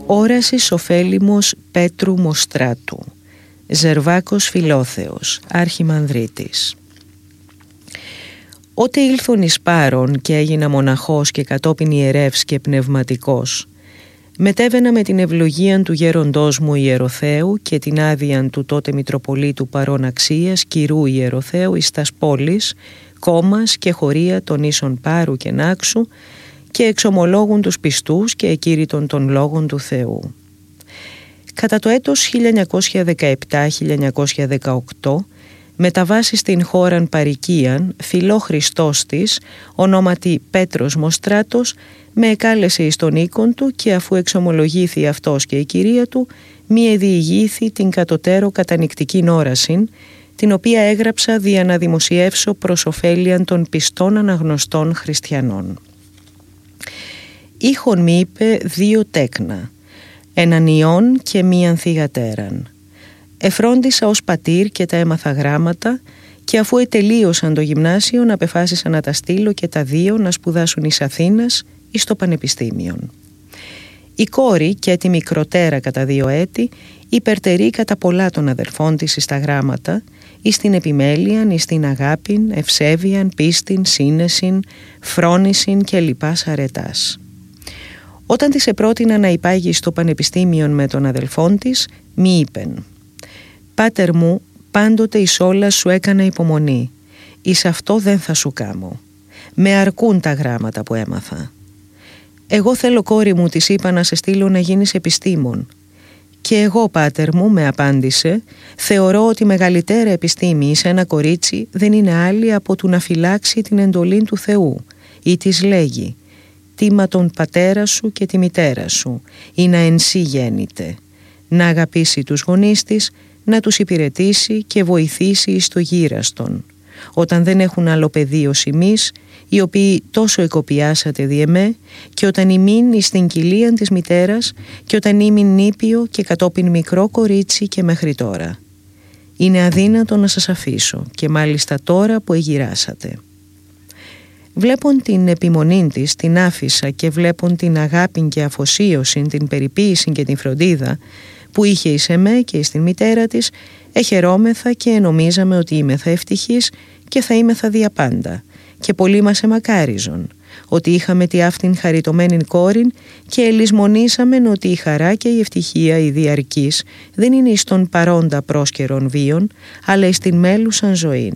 Όρασης ωφέλιμος Πέτρου Μοστράτου, Ζερβάκος Φιλόθεος, Αρχιμανδρίτης. Ότε ήλθον εις Πάρον και έγινα μοναχός και κατόπιν ιερεύς και πνευματικός, μετέβαινα με την ευλογία του γέροντός μου Ιεροθέου και την άδεια του τότε Μητροπολίτου Παρών Αξίας Κυρού Ιεροθέου εις τας πόλεις, κόμμας και χωρία των ίσων Πάρου και Νάξου, και εξομολόγουν τους πιστούς και εκήρυτον των λόγων του Θεού. Κατά το έτος 1917-1918 μεταβάσει στην χώραν Παρικίαν, φιλό Χριστός της, ονόματι Πέτρος Μοστράτος, με εκάλεσε εις τον οίκον του και αφού εξομολογήθη αυτός και η κυρία του, μη εδιηγήθη την κατωτέρω κατανυκτικήν όρασιν, την οποία έγραψα δια να δημοσιεύσω προς ωφέλιαν των πιστών αναγνωστών χριστιανών. Ήχον μη είπε 2 τέκνα, έναν ιών και μίαν θυγατέραν. Εφρόντισα ως πατήρ και τα έμαθα γράμματα και αφού ετελείωσαν το γυμνάσιο απεφάσισα να τα στείλω και τα 2 να σπουδάσουν εις Αθήνας εις το Πανεπιστήμιον. Η κόρη και τη μικροτέρα κατά 2 έτη υπερτερεί κατά πολλά των αδελφών της εις τα γράμματα, εις την επιμέλειαν, εις την αγάπην, ευσέβειαν, πίστην, σύνεσιν, φρόνησιν και λοιπάς αρετάς. Όταν της επρότεινα να υπάγει στο Πανεπιστήμιον με τον αδελφόν της, μη είπεν: «Πάτερ μου, πάντοτε εις όλα σου έκανα υπομονή, εις αυτό δεν θα σου κάμω. Με αρκούν τα γράμματα που έμαθα. Εγώ θέλω, κόρη μου, της είπα, να σε στείλω να γίνεις επιστήμον. Και εγώ, πάτερ μου, με απάντησε, θεωρώ ότι μεγαλύτερα επιστήμη σε ένα κορίτσι δεν είναι άλλη από του να φυλάξει την εντολή του Θεού, ή της λέγει: «Τίμα τον πατέρα σου και τη μητέρα σου, ή να εν σύ γέννηται, να αγαπήσει τους γονείς της, να τους υπηρετήσει και βοηθήσει εις το γύραστον, όταν δεν έχουν άλλο παιδί ως εμείς, οι οποίοι τόσο εκοπιάσατε δι' εμέ, και όταν ημίν εις την κοιλίαν της μητέρας, και όταν ήμην νήπιο και κατόπιν μικρό κορίτσι και μέχρι τώρα. Είναι αδύνατο να σας αφήσω, και μάλιστα τώρα που εγυράσατε». Βλέπουν την επιμονή της, την άφησα, και βλέπουν την αγάπη και αφοσίωση, την περιποίηση και την φροντίδα που είχε εις εμέ και εις την μητέρα της, εχαιρόμεθα και νομίζαμε ότι είμεθα ευτυχείς και θα είμεθα διαπάντα, και πολλοί μας εμακάριζον, ότι είχαμε τη αυτήν χαριτωμένην κόρην, και ελισμονήσαμεν ότι η χαρά και η ευτυχία η διαρκής δεν είναι εις τον παρόντα πρόσκαιρον βίον, αλλά εις την μέλουσαν ζωήν.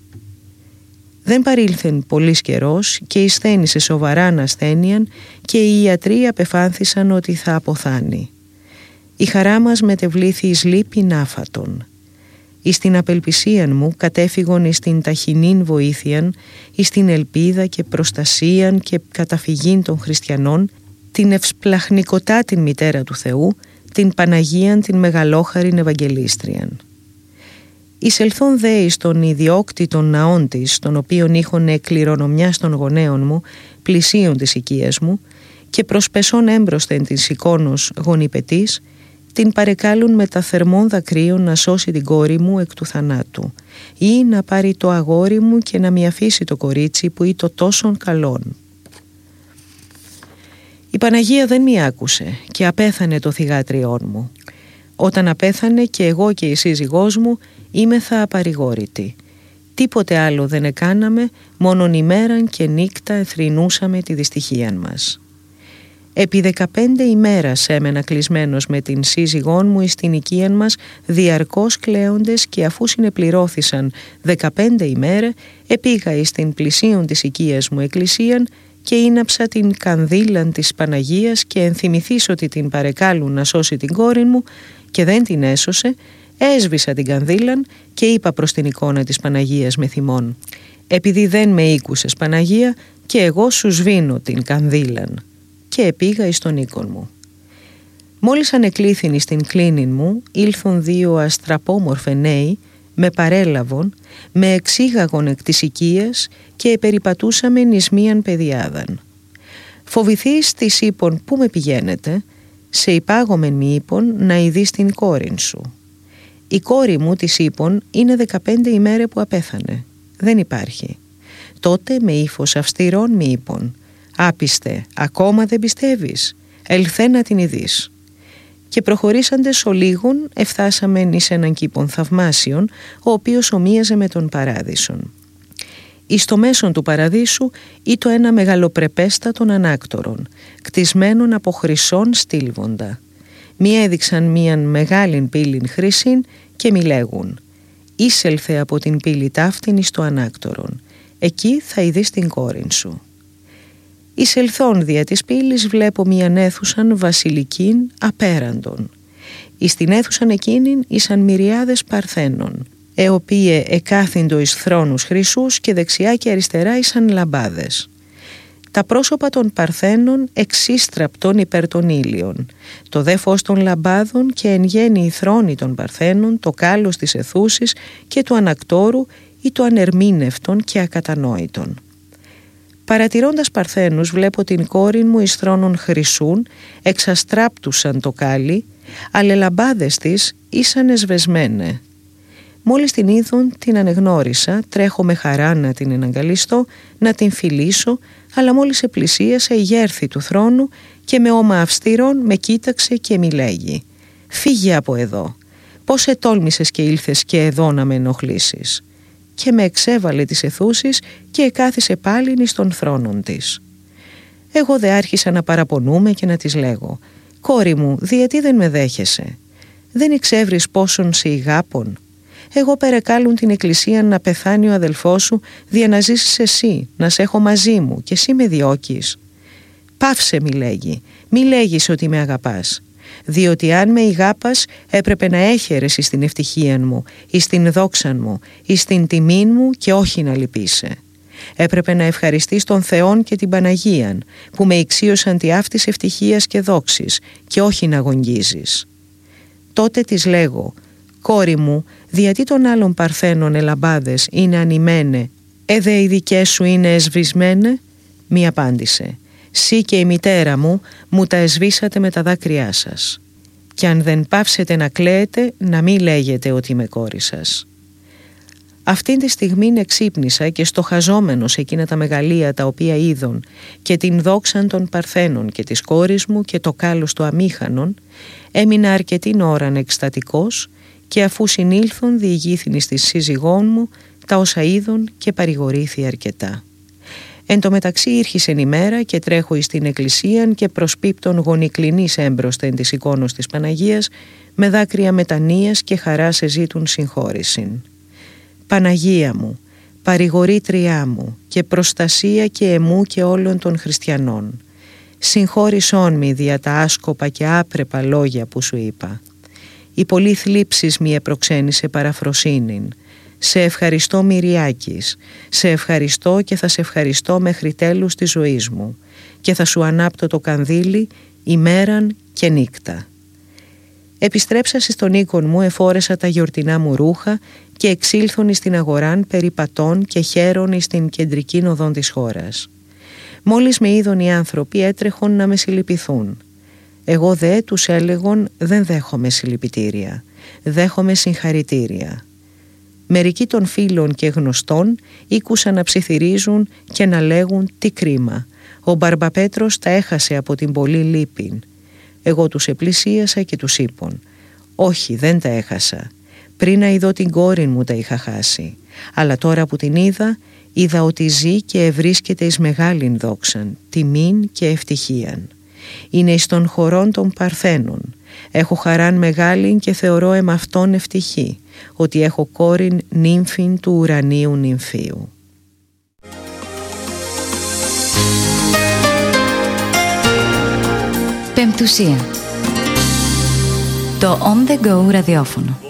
Δεν παρήλθεν πολύς καιρός και εισθένησε σοβαράν ασθένειαν, και οι ιατροί απεφάνθησαν ότι θα αποθάνει. Η χαρά μας μετεβλήθη εις λύπην άφατον. Εις την απελπισίαν μου κατέφυγον εις την ταχυνήν βοήθειαν, εις την ελπίδα και προστασίαν και καταφυγήν των χριστιανών, την ευσπλαχνικοτά την μητέρα του Θεού, την Παναγίαν την μεγαλόχαρην Ευαγγελίστριαν. Εισελθόν δε εις τον ιδιόκτητον ναόν της, τον οποίον είχον κληρονομιάς των γονέων μου, πλησίον της οικίας μου, και προσπεσόν έμπροσθεν της εικόνος γονιπετής, την παρεκάλουν με τα θερμών δακρύων να σώσει την κόρη μου εκ του θανάτου, ή να πάρει το αγόρι μου και να μη αφήσει το κορίτσι που είτο τόσον καλόν. Η Παναγία δεν μη άκουσε και απέθανε το θυγάτριόν μου. Όταν απέθανε και εγώ και η σύζυγός μου είμεθα απαρηγόρητοι. Τίποτε άλλο δεν εκάναμε, μόνον ημέραν και νύκτα εθρηνούσαμε τη δυστυχίαν μας. Επί 15 ημέρας έμενα κλεισμένος με την σύζυγόν μου εις την οικίαν μας, διαρκώς κλαίοντες, και αφού συνεπληρώθησαν 15 ημέρες, επήγα εις την πλησίον της οικίας μου εκκλησίαν και ίναψα την κανδύλαν της Παναγίας, και ενθυμηθείς ότι την παρεκάλουν να σώσει την κόρη μου και δεν την έσωσε, έσβησα την κανδύλαν και είπα προς την εικόνα της Παναγίας με θυμόν: «Επειδή δεν με ήκουσες, Παναγία, και εγώ σου σβήνω την κανδύλαν», και επήγα εις τον οίκον μου. Μόλις ανεκλήθην στην κλίνην μου, ήλθον 2 αστραπόμορφε νέοι, με παρέλαβον, με εξήγαγον εκ της οικίας και επεριπατούσαμεν εις μίαν παιδιάδαν. «Φοβηθείς», της είπων, «πού με πηγαίνετε?» «Σε υπάγομεν», μη είπων, «να ειδείς την κόρην σου». «Η κόρη μου», της είπων, «είναι 15 ημέρες που απέθανε. Δεν υπάρχει». Τότε με ύφος αυστηρών μη είπων: «Άπιστε, ακόμα δεν πιστεύεις? Ελθέ να την ειδείς». και προχωρήσαντες ολίγων εφθάσαμεν εις έναν κήπον θαυμάσιον, ο οποίος ομοίαζε με τον παράδεισον. Εις το μέσον του παραδείσου ήτο ένα μεγαλοπρεπέστατον ανάκτορον, κτισμένον από χρυσόν στήλβοντα. Μία έδειξαν μίαν μεγάλην πύλην χρυσήν και μη λέγουν «Ήσελθε από την πύλη ταύτην εις το ανάκτορον, εκεί θα ειδείς την κόρην σου». Εισελθών δια της πύλης βλέπω μίαν αίθουσαν βασιλικήν απέραντον. Εις την αίθουσαν εκείνην ήσαν μυριάδες παρθένων, εοπίε εκάθυντο εις θρόνους χρυσούς και δεξιά και αριστερά ήσαν λαμπάδες. Τα πρόσωπα των παρθένων εξίστραπτον υπέρ των ήλιων, το δε φως των λαμπάδων και εν γέννη η θρόνη των παρθένων, το κάλος της αιθούσης και του ανακτόρου ή το ανερμήνευτον και ακατανόητον. Παρατηρώντας παρθένους βλέπω την κόρη μου εις θρόνων χρυσούν, εξαστράπτουσαν το κάλι, αλλά λαμπάδες της ήσαν εσβεσμένε. Μόλις την είδον την ανεγνώρισα, τρέχω με χαρά να την εναγκαλιστώ, να την φιλήσω, αλλά μόλις επλησίασα η γέρθη του θρόνου και με όμα αυστηρών με κοίταξε και μη λέγει «Φύγε από εδώ, πώς ετόλμησες και ήλθες και εδώ να με ενοχλήσεις». Και με εξέβαλε τις αιθούσεις και εκάθισε πάλιν εις των θρόνων της. Εγώ δε άρχισα να παραπονούμε και να της λέγω «Κόρη μου, διατί δεν με δέχεσαι? Δεν εξεύρεις πόσον σε ηγάπων? Εγώ περεκάλουν την εκκλησία να πεθάνει ο αδελφός σου, δια να ζήσεις εσύ, να σε έχω μαζί μου και εσύ με διώκεις». «Πάυσε», μη λέγει, «μη λέγεις ότι με αγαπάς. Διότι αν με ηγάπας έπρεπε να έχαιρες εις την ευτυχίαν μου, εις την δόξαν μου, εις την τιμήν μου και όχι να λυπείσαι. Έπρεπε να ευχαριστείς τον Θεόν και την Παναγίαν που με ηξίωσαν τη αυτής ευτυχίας και δόξης και όχι να γογγίζεις». Τότε της λέγω «Κόρη μου, διατί των άλλων παρθένων ελαμπάδες είναι ανημένε, εδε οι δικές σου είναι εσβησμένε?» Μη απάντησε «Σύ και η μητέρα μου τα εσβήσατε με τα δάκρυά σας. Κι αν δεν πάψετε να κλαίετε, να μην λέγετε ότι είμαι κόρη σας». Αυτήν τη στιγμή εξύπνησα και στοχαζόμενος εκείνα τα μεγαλεία τα οποία είδων και την δόξαν των παρθένων και της κόρης μου και το κάλος του αμήχανον, έμεινα αρκετήν ώραν εκστατικός και αφού συνήλθον διηγήθην εις της σύζυγών μου τα όσα είδων και παρηγορήθη αρκετά. Εν τω μεταξύ ήρχισεν ημέρα και τρέχω εις την εκκλησίαν και προσπίπτων γονικλινής έμπροσθεν της εικόνος της Παναγίας με δάκρυα μετανοίας και χαράς εζήτουν συγχώρησιν. Παναγία μου, παρηγορήτριά μου και προστασία και εμού και όλων των χριστιανών, συγχώρησόν μη δια τα άσκοπα και άπρεπα λόγια που σου είπα. Η πολλή θλίψης μη επροξένησε παραφροσύνην. Σε ευχαριστώ Μυριάκης, σε ευχαριστώ και θα σε ευχαριστώ μέχρι τέλους της ζωής μου και θα σου ανάπτω το κανδύλι ημέραν και νύκτα. Επιστρέψασι στον οίκον μου, εφόρεσα τα γιορτινά μου ρούχα και εξήλθον εις την αγοράν περιπατών και χαίρον εις την κεντρική οδόν της χώρας. Μόλις με είδον οι άνθρωποι έτρεχον να με συλληπιθούν. Εγώ δε τους έλεγον δεν δέχομαι συλληπιτήρια, δέχομαι συγχαρητήρια. Μερικοί των φίλων και γνωστών ήκουσαν να ψιθυρίζουν και να λέγουν τι κρίμα. Ο Μπαρμπαπέτρος τα έχασε από την πολλή λύπην. Εγώ τους επλησίασα και τους είπων όχι, δεν τα έχασα. Πριν να ειδώ την κόρη μου τα είχα χάσει. Αλλά τώρα που την είδα ότι ζει και ευρίσκεται εις μεγάλην δόξαν, τιμήν και ευτυχίαν. Είναι εις των χωρών των Παρθένων. Έχω χαράν μεγάλην και θεωρώ εμαυτόν ευτυχή, ότι έχω κόρην νύμφην του ουρανίου νυμφίου. Πεμπτουσία. Το On The Go ραδιόφωνο.